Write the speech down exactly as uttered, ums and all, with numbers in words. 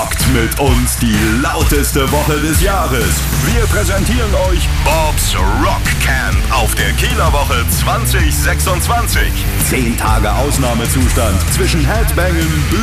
rockt mit uns die lauteste Woche des Jahres. Wir präsentieren euch Bobs Rock Camp auf der Kieler Woche zwanzig sechsundzwanzig. Zehn Tage Ausnahmezustand zwischen Headbangen,